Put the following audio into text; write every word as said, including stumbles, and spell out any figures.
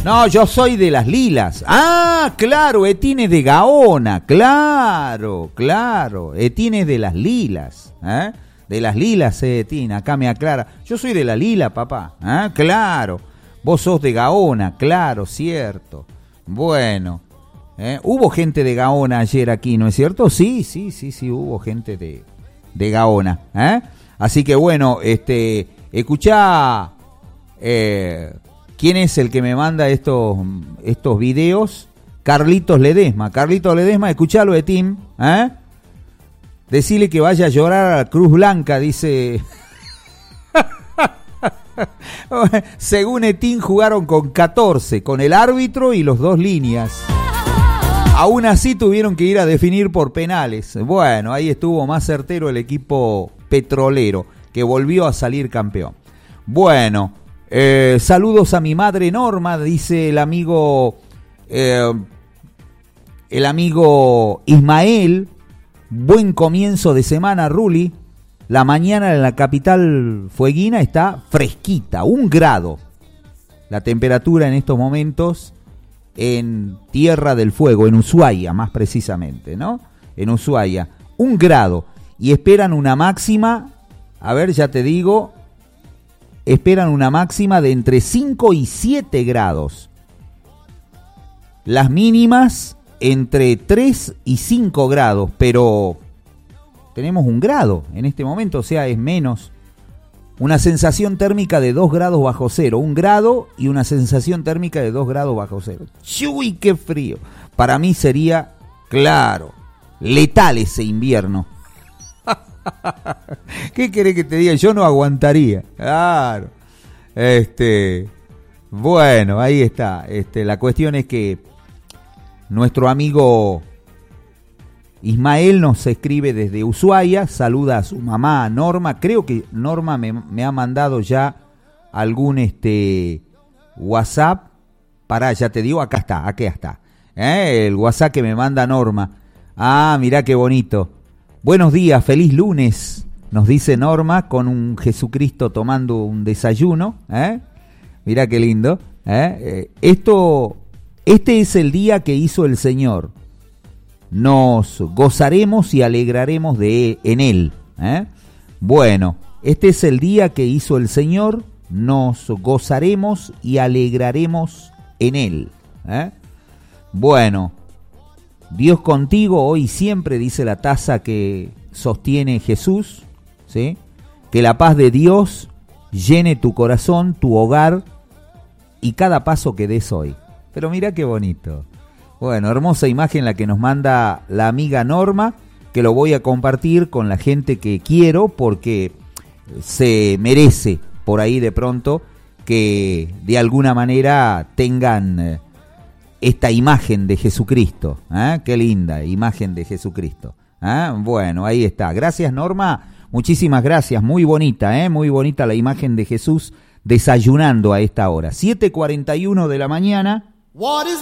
No, yo soy de las Lilas. Ah, claro, Etín es de Gaona. Claro, claro. Etín es de las Lilas. ¿Eh? De las Lilas, eh, Etín. Acá me aclara. Yo soy de la Lila, papá. ¿Eh? Claro. Vos sos de Gaona. Claro, cierto. Bueno. ¿Eh? Hubo gente de Gaona ayer aquí, ¿no es cierto? Sí, sí, sí, sí, hubo gente de, de Gaona. ¿Eh? Así que bueno, este, escuchá... Eh, ¿Quién es el que me manda estos, estos videos? Carlitos Ledesma. Carlitos Ledesma, escuchalo de Tim, ¿eh? Decile que vaya a llorar a la Cruz Blanca, dice. Según Etín jugaron con catorce, con el árbitro y los dos líneas. Aún así tuvieron que ir a definir por penales. Bueno, ahí estuvo más certero el equipo petrolero, que volvió a salir campeón. Bueno. Eh, saludos a mi madre Norma, dice el amigo eh, el amigo Ismael. Buen comienzo de semana, Ruli. La mañana en la capital fueguina está fresquita, un grado. La temperatura en estos momentos en Tierra del Fuego, en Ushuaia más precisamente, ¿no? En Ushuaia, un grado. Y esperan una máxima, a ver, ya te digo... Esperan una máxima de entre cinco y siete grados. Las mínimas entre tres y cinco grados, pero tenemos un grado en este momento, o sea, es menos. Una sensación térmica de dos grados bajo cero, un grado y una sensación térmica de dos grados bajo cero. ¡Chuy, qué frío! Para mí sería, claro, letal ese invierno. ¿Qué querés que te diga? Yo no aguantaría. Claro. Este, bueno, ahí está. Este, la cuestión es que nuestro amigo Ismael nos escribe desde Ushuaia, saluda a su mamá Norma. Creo que Norma me, me ha mandado ya algún este WhatsApp. Pará, ya te digo, acá está, acá está. ¿Eh? El WhatsApp que me manda Norma. Ah, mirá qué bonito. Buenos días, feliz lunes, nos dice Norma, con un Jesucristo tomando un desayuno. ¿Eh? Mirá qué lindo. ¿Eh? Eh, esto, este es el día que hizo el Señor. Nos gozaremos y alegraremos de en él. ¿Eh? Bueno, este es el día que hizo el Señor. Nos gozaremos y alegraremos en él. ¿Eh? Bueno. Dios contigo hoy y siempre, dice la taza que sostiene Jesús, ¿sí? Que la paz de Dios llene tu corazón, tu hogar y cada paso que des hoy. Pero mira qué bonito. Bueno, hermosa imagen la que nos manda la amiga Norma, que lo voy a compartir con la gente que quiero porque se merece por ahí de pronto que de alguna manera tengan... Eh, esta imagen de Jesucristo, ¿eh? Qué linda imagen de Jesucristo. ¿Eh? Bueno, ahí está. Gracias, Norma. Muchísimas gracias. Muy bonita, ¿eh? Muy bonita la imagen de Jesús desayunando a esta hora. siete cuarenta y uno de la mañana.